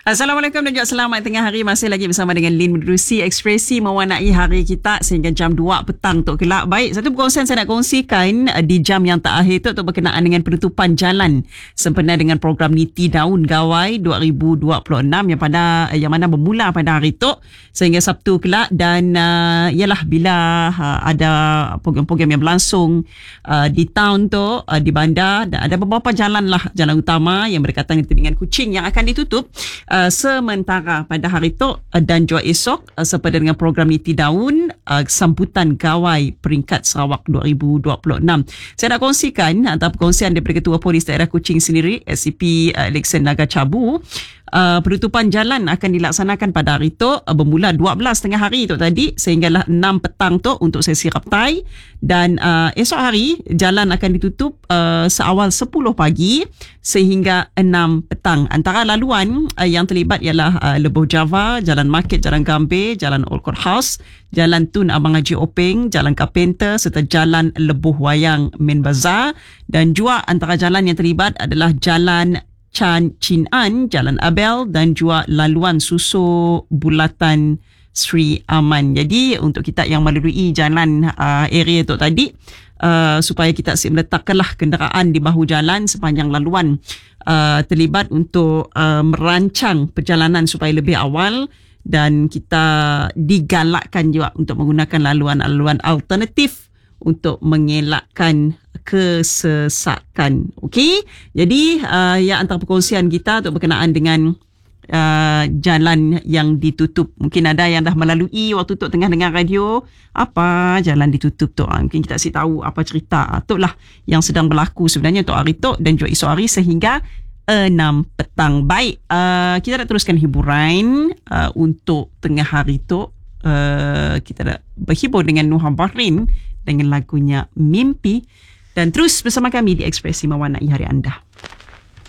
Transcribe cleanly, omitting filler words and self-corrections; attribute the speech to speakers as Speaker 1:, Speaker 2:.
Speaker 1: Assalamualaikum dan juga selamat tengah hari. Masih lagi bersama dengan Lin menerusi ekspresi mewarnai hari kita sehingga jam 2 petang Tok Kelak. Baik, satu perkongsian saya nak kongsikan di jam yang terakhir tu berkenaan dengan penutupan jalan sempena dengan program Niti Daun Gawai 2026 yang mana bermula pada hari tu sehingga Sabtu kelak. Dan ialah bila ada program-program yang berlangsung di town tu, di bandar, dan ada beberapa jalan lah, jalan utama yang berdekatan dengan Kuching yang akan ditutup sementara pada hari itu dan juga esok sepada dengan program Niti Daun sambutan Gawai Peringkat Sarawak 2026. Saya nak kongsikan antara perkongsian daripada Ketua Polis Daerah Kuching sendiri, SCP Alexander Naga Cabu. Penutupan jalan akan dilaksanakan pada hari itu bermula 12 tengah hari tu tadi sehinggalah 6 petang tu untuk sesi raptai, dan esok hari jalan akan ditutup seawal 10 pagi sehingga 6 petang. Antara laluan yang terlibat ialah Lebuh Java, Jalan Market, Jalan Gambir, Jalan Old Court House, Jalan Tun Abang Haji Openg, Jalan Carpenter serta Jalan Lebuh Wayang Main Bazaar. Dan juga antara jalan yang terlibat adalah Jalan Chan Chin An, Jalan Abel dan juga laluan Susu Bulatan Sri Aman. Jadi untuk kita yang melalui jalan area tu tadi, supaya kita meletakkanlah kenderaan di bahu jalan sepanjang laluan, terlibat untuk merancang perjalanan supaya lebih awal, dan kita digalakkan juga untuk menggunakan laluan-laluan alternatif untuk mengelakkan kesesakan. Okey, jadi ya antara perkongsian kita untuk berkenaan dengan jalan yang ditutup. Mungkin ada yang dah melalui waktu tu tengah dengar radio, apa jalan ditutup tu, mungkin kita kasih tahu apa cerita tu lah yang sedang berlaku sebenarnya untuk hari tu dan juga esok hari sehingga 6 petang. Baik, kita nak teruskan hiburan untuk tengah hari tu. Kita nak berhibur dengan Nuha Bahrin dengan lagunya Mimpi, dan terus bersama kami di Ekspresi Mewarnai Hari Anda.